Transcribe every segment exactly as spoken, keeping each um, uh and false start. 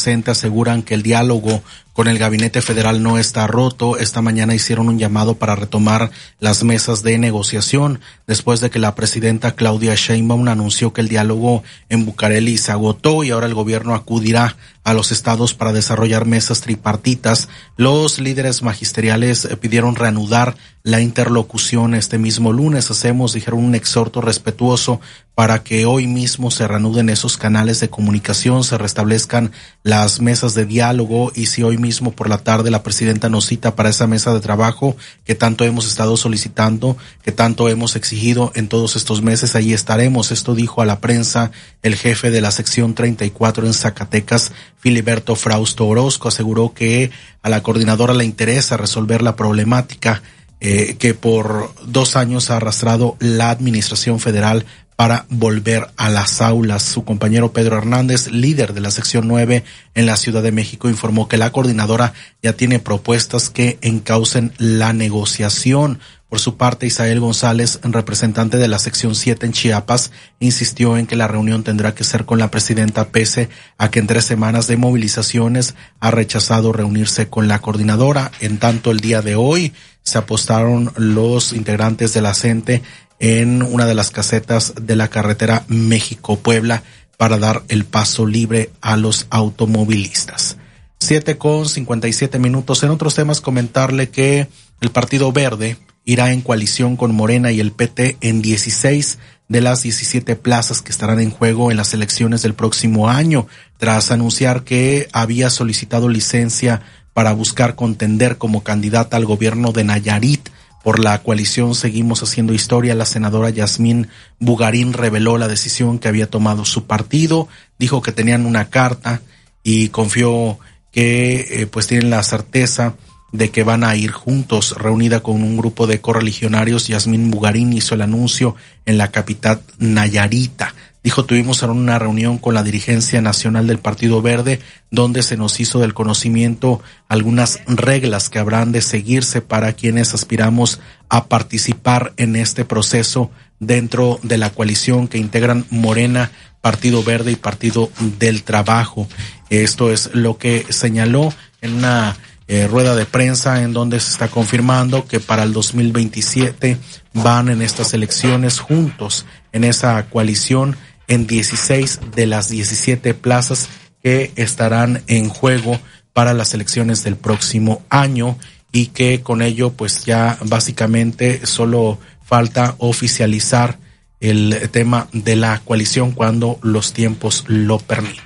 CENTE aseguran que el diálogo con el gabinete federal no está roto. Esta mañana hicieron un llamado para retomar las mesas de negociación después de que la presidenta Claudia Sheinbaum anunció que el diálogo en Bucareli se agotó y ahora el gobierno acudirá a los estados para desarrollar mesas tripartitas. Los líderes magisteriales pidieron reanudar la interlocución este mismo lunes. Hacemos, dijeron, un exhorto respetuoso para que hoy mismo se reanuden esos canales de comunicación, se restablezcan las mesas de diálogo y si hoy mismo por la tarde la presidenta nos cita para esa mesa de trabajo que tanto hemos estado solicitando, que tanto hemos exigido en todos estos meses, ahí estaremos. Esto dijo a la prensa el jefe de la sección treinta y cuatro en Zacatecas, Filiberto Frausto Orozco. Aseguró que a la coordinadora le interesa resolver la problemática eh, que por dos años ha arrastrado la administración federal para volver a las aulas. Su compañero Pedro Hernández, líder de la sección nueve en la Ciudad de México, informó que la coordinadora ya tiene propuestas que encaucen la negociación. Por su parte, Isael González, representante de la sección siete en Chiapas, insistió en que la reunión tendrá que ser con la presidenta pese a que en tres semanas de movilizaciones ha rechazado reunirse con la coordinadora. En tanto, el día de hoy se apostaron los integrantes de la CENTE en una de las casetas de la carretera México-Puebla para dar el paso libre a los automovilistas. Siete con cincuenta y siete minutos. En otros temas, comentarle que el Partido Verde irá en coalición con Morena y el P T en dieciséis de las diecisiete plazas que estarán en juego en las elecciones del próximo año, tras anunciar que había solicitado licencia para buscar contender como candidata al gobierno de Nayarit. Por la coalición Seguimos Haciendo Historia, la senadora Yasmín Bugarín reveló la decisión que había tomado su partido, dijo que tenían una carta y confió que eh, pues tienen la certeza de que van a ir juntos. Reunida con un grupo de correligionarios, Yasmín Bugarín hizo el anuncio en la capital nayarita. Dijo, tuvimos una reunión con la dirigencia nacional del Partido Verde, donde se nos hizo del conocimiento algunas reglas que habrán de seguirse para quienes aspiramos a participar en este proceso dentro de la coalición que integran Morena, Partido Verde y Partido del Trabajo. Esto es lo que señaló en una eh, rueda de prensa en donde se está confirmando que para el dos mil veintisiete van en estas elecciones juntos en esa coalición en dieciséis de las diecisiete plazas que estarán en juego para las elecciones del próximo año y que con ello pues ya básicamente solo falta oficializar el tema de la coalición cuando los tiempos lo permitan.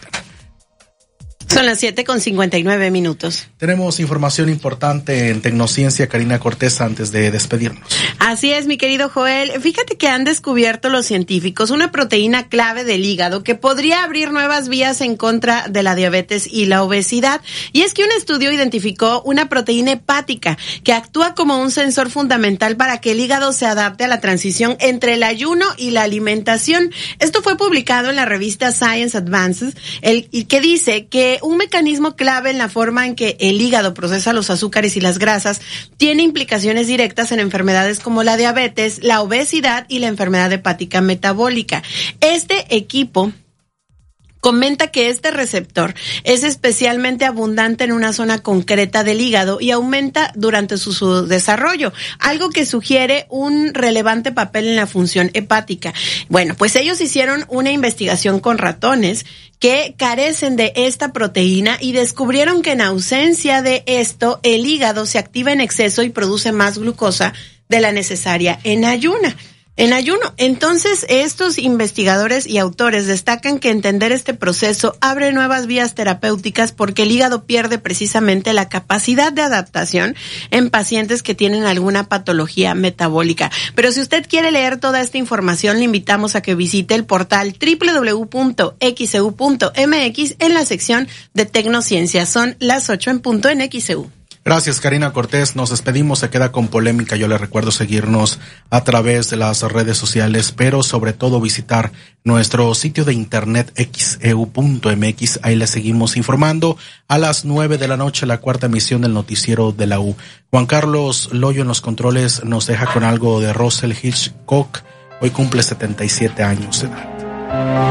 Son las siete con cincuenta y nueve minutos. Tenemos información importante en Tecnociencia, Karina Cortés, antes de despedirnos. Así es, mi querido Joel. Fíjate que han descubierto los científicos una proteína clave del hígado que podría abrir nuevas vías en contra de la diabetes y la obesidad. Y es que un estudio identificó una proteína hepática que actúa como un sensor fundamental para que el hígado se adapte a la transición entre el ayuno y la alimentación. Esto fue publicado en la revista Science Advances, el, y que dice que un mecanismo clave en la forma en que el hígado procesa los azúcares y las grasas tiene implicaciones directas en enfermedades como la diabetes, la obesidad y la enfermedad hepática metabólica. Este equipo comenta que este receptor es especialmente abundante en una zona concreta del hígado y aumenta durante su, su desarrollo, algo que sugiere un relevante papel en la función hepática. Bueno, pues ellos hicieron una investigación con ratones que carecen de esta proteína y descubrieron que en ausencia de esto, el hígado se activa en exceso y produce más glucosa de la necesaria en ayuna. En ayuno. Entonces, estos investigadores y autores destacan que entender este proceso abre nuevas vías terapéuticas porque el hígado pierde precisamente la capacidad de adaptación en pacientes que tienen alguna patología metabólica. Pero si usted quiere leer toda esta información, le invitamos a que visite el portal doble u doble u doble u punto x e u punto m x en la sección de Tecnociencia. Son las ocho en punto en X E U. Gracias, Karina Cortés. Nos despedimos. Se queda con polémica. Yo le recuerdo seguirnos a través de las redes sociales, pero sobre todo visitar nuestro sitio de internet x e u punto m x. Ahí le seguimos informando. A las nueve de la noche, la cuarta emisión del noticiero de la U. Juan Carlos Loyo en los controles nos deja con algo de Russell Hitchcock. Hoy cumple setenta y siete años de edad.